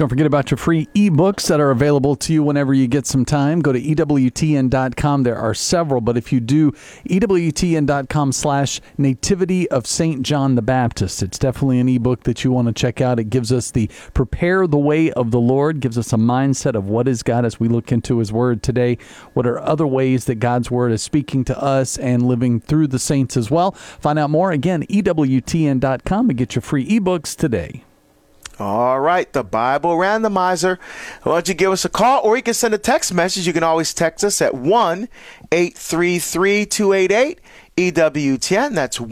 Don't forget about your free ebooks that are available to you whenever you get some time. Go to EWTN.com. There are several, but if you do EWTN.com/Nativity of St. John the Baptist, it's definitely an ebook that you want to check out. It gives us the prepare the way of the Lord, gives us a mindset of what is God as we look into His Word today. What are other ways that God's Word is speaking to us and living through the saints as well? Find out more, again, EWTN.com, and get your free ebooks today. All right, the Bible Randomizer. Why don't you give us a call, or you can send a text message. You can always text us at 1-833-288-EWTN. That's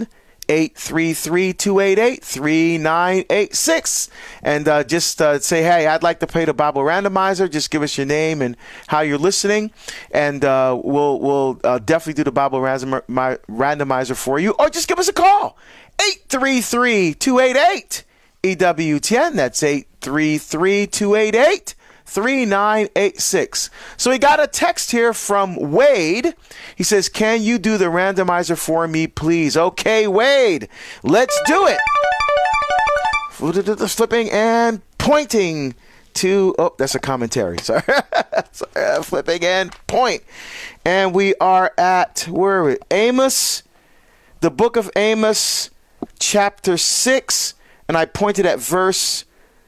1-833-288-3986. And just say, hey, I'd like to play the Bible Randomizer. Just give us your name and how you're listening, and we'll definitely do the Bible Randomizer for you. Or just give us a call, 833-288-EWTN. That's 833-288-3986. So we got a text here from Wade. He says, can you do the randomizer for me, please? Okay, Wade, let's do it. Flipping and pointing to, oh, that's a commentary. Sorry. Flipping and point. And we are at, where are we? Amos, the book of Amos, chapter 6. And I pointed at verse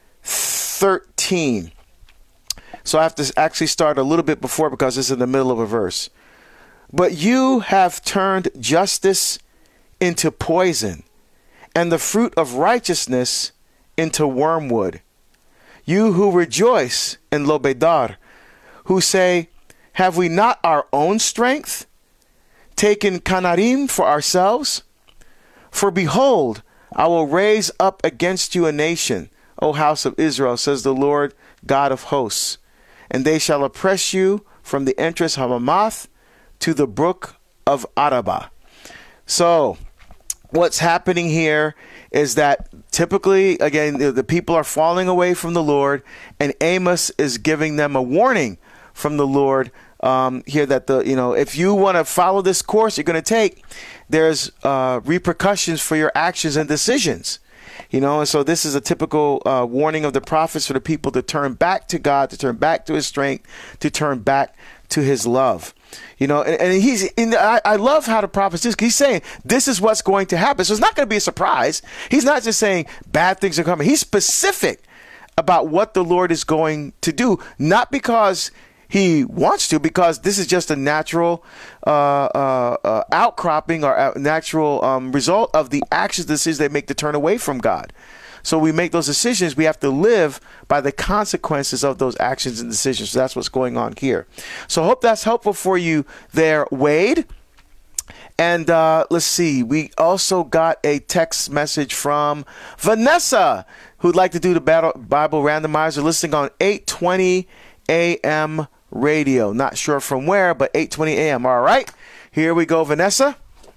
13. So I have to actually start a little bit before because it's in the middle of a verse. But you have turned justice into poison, and the fruit of righteousness into wormwood. You who rejoice in Lobedar, who say, have we not our own strength, taken Canarim for ourselves? For behold, I will raise up against you a nation, O house of Israel, says the Lord God of hosts, and they shall oppress you from the entrance of Hamath to the brook of Arabah. So what's happening here is that typically, again, the people are falling away from the Lord, and Amos is giving them a warning from the Lord here that if you want to follow this course you're going to take, there's repercussions for your actions and decisions. And so this is a typical warning of the prophets for the people to turn back to God, to turn back to His strength, to turn back to His love. I love how the prophet is. He's saying this is what's going to happen. So it's not going to be a surprise. He's not just saying bad things are coming. He's specific about what the Lord is going to do, not because He wants to, because this is just a natural outcropping or a natural result of the actions, decisions they make to turn away from God. So we make those decisions. We have to live by the consequences of those actions and decisions. So that's what's going on here. So I hope that's helpful for you there, Wade. And let's see. We also got a text message from Vanessa, who'd like to do the Bible Randomizer, listening on 8:20 a.m. radio. Not sure from where, but 8:20 a.m. All right. Here we go, Vanessa.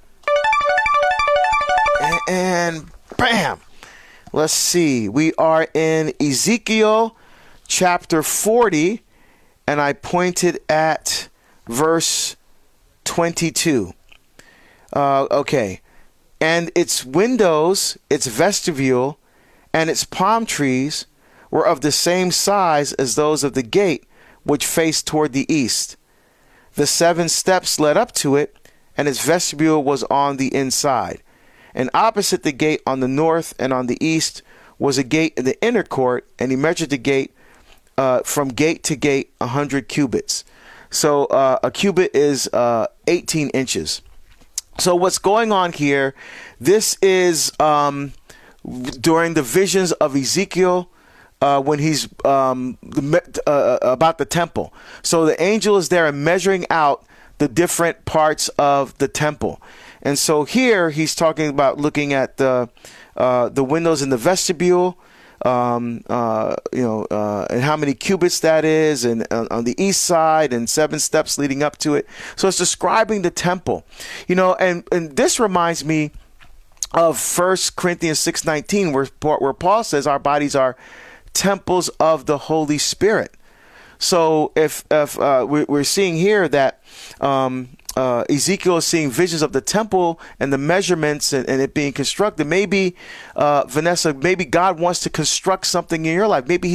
And bam. Let's see. We are in Ezekiel chapter 40, and I pointed at verse 22. Okay. And its windows, its vestibule, and its palm trees were of the same size as those of the gate which faced toward the east. The 7 steps led up to it, and its vestibule was on the inside. And opposite the gate on the north and on the east was a gate in the inner court, and he measured the gate from gate to gate 100 cubits. So a cubit is 18 inches. So what's going on here, this is during the visions of Ezekiel, when he's about the temple. So the angel is there and measuring out the different parts of the temple. And so here he's talking about looking at the windows in the vestibule, and how many cubits that is, and on the east side, and 7 steps leading up to it. So it's describing the temple, and this reminds me of 1 Corinthians 6:19, where Paul says our bodies are temples of the Holy Spirit. So if we're seeing here that Ezekiel is seeing visions of the temple and the measurements and it being constructed, maybe Vanessa, maybe God wants to construct something in your life. Maybe